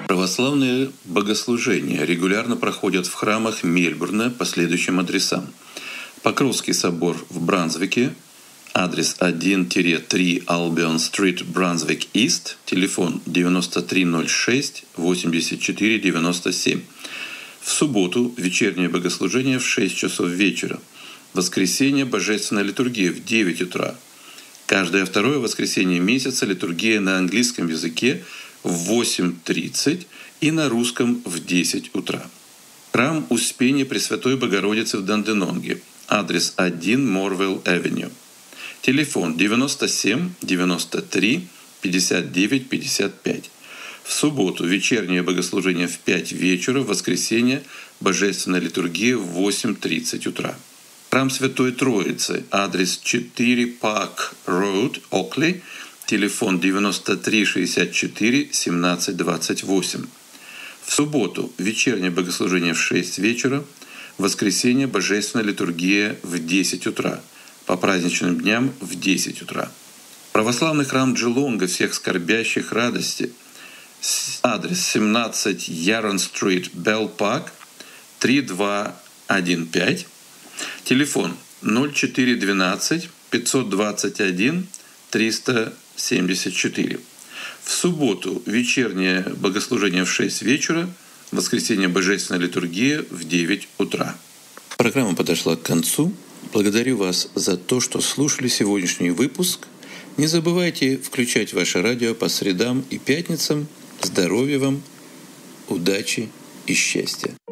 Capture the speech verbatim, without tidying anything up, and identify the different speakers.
Speaker 1: Православные богослужения регулярно проходят в храмах Мельбурна по следующим адресам. Покровский собор в Брансвике, адрес один-три Албион-стрит, Брансвик-Ист, телефон девяносто три ноль шесть восемьдесят четыре девяносто семь. В субботу вечернее богослужение в шесть часов вечера. Воскресенье божественная литургия в девять утра. Каждое второе воскресенье месяца литургия на английском языке в восемь тридцать и на русском в десять утра. Храм Успения Пресвятой Богородицы в Данденонге. Адрес один Морвелл-Авеню. Телефон девяносто семь девяносто три пятьдесят девять пятьдесят пять. В субботу вечернее богослужение в пять вечера, в воскресенье божественная литургия в восемь тридцать утра. Храм Святой Троицы. Адрес четыре Парк Роуд, Окли. Телефон девяносто три шестьдесят четыре семнадцать двадцать восемь. В субботу вечернее богослужение в шесть вечера, в воскресенье божественная литургия в десять утра, по праздничным дням в десять утра. Православный храм Джелонга всех скорбящих радости. Адрес семнадцать Ярон-стрит, Белл-Парк, три два один пять. Телефон ноль четыре двенадцать пятьсот двадцать один триста семьдесят четыре. В субботу вечернее богослужение в шесть вечера, в воскресенье божественная литургия в девять утра. Программа подошла к концу. Благодарю вас за то, что слушали сегодняшний выпуск. Не забывайте включать ваше радио по средам и пятницам. Здоровья вам, удачи и счастья!